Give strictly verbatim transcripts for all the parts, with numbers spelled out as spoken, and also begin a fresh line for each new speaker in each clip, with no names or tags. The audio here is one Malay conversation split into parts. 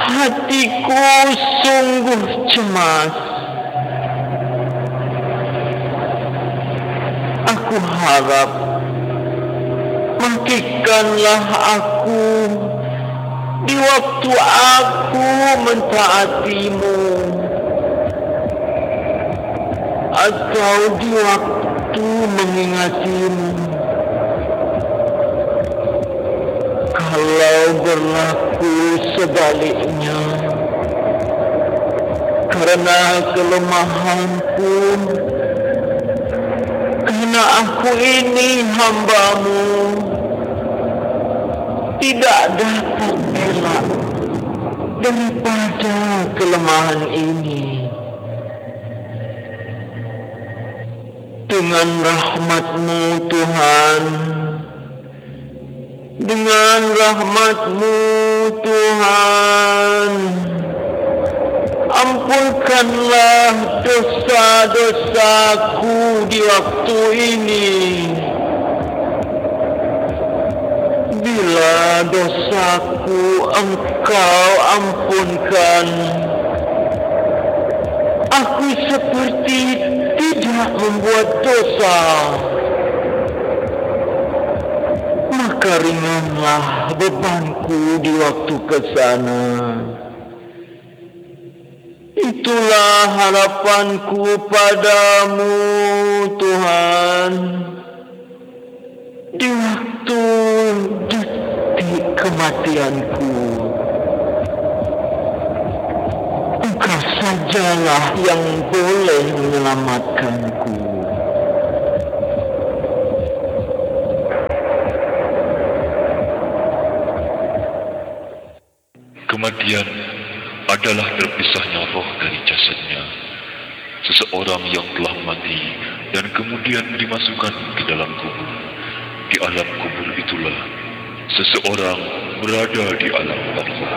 Hatiku sungguh cemas. Aku harap makikanlah aku di waktu aku mentaatimu, atau di waktu mengingatimu. Kalau berlaku sebaliknya, karena kelemahanku, karena aku ini hamba-Mu, tidak dapat elak daripada kelemahan ini. Dengan rahmat-Mu Tuhan, dengan rahmat-Mu Tuhan, ampunkanlah dosa-dosaku di waktu ini. Bila dosaku Engkau ampunkan, aku seperti tidak membuat dosa. Maka ringanlah bebanku di waktu ke sana. Itulah harapanku padamu, Tuhan, di waktu detik kematianku. Engkau sajalah yang boleh menyelamatkanku.
Kematian adalah terpisahnya roh dari jasadnya. Seseorang yang telah mati dan kemudian dimasukkan ke dalam kubur. Di alam kubur itulah seseorang berada di alam barzah.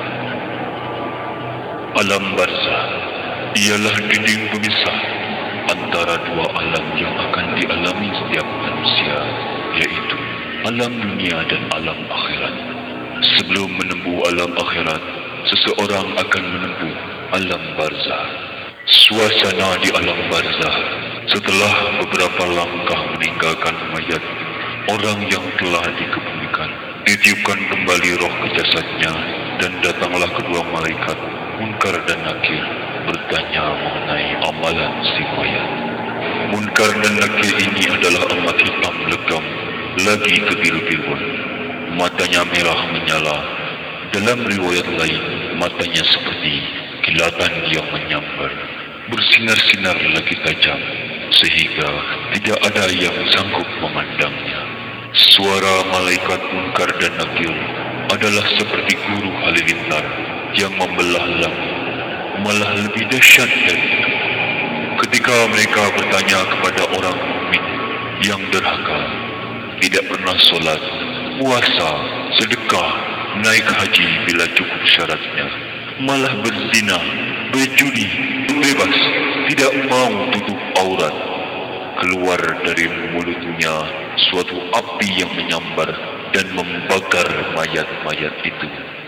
Alam barzah ialah dinding pemisah antara dua alam yang akan dialami setiap manusia, yaitu alam dunia dan alam akhirat. Sebelum menempuh alam akhirat, seseorang akan menempuh alam barzah. Suasana di alam barzah, setelah beberapa langkah meninggalkan mayat orang yang telah dikebumikan, ditiupkan kembali roh ke jasadnya, dan datanglah kedua malaikat Munkar dan Nakir bertanya mengenai amalan si mayat. Munkar dan Nakir ini adalah amat hitam legam, lagi kebiru-biruan. Matanya merah menyala. Dalam riwayat lain, matanya seperti kilatan yang menyambar, bersinar-sinar lagi tajam, sehingga tidak ada yang sanggup memandangnya. Suara malaikat Munkar dan Nakir adalah seperti guru halilintar yang membelah langit, malah lebih dahsyat dari itu. Ketika mereka bertanya kepada orang mukmin yang derhaka, tidak pernah solat, puasa, sedekah, naik haji bila cukup syaratnya, malah berzina, berjudi, bebas, tidak mau tutup aurat, keluar dari mulutnya suatu api yang menyambar dan membakar mayat-mayat itu.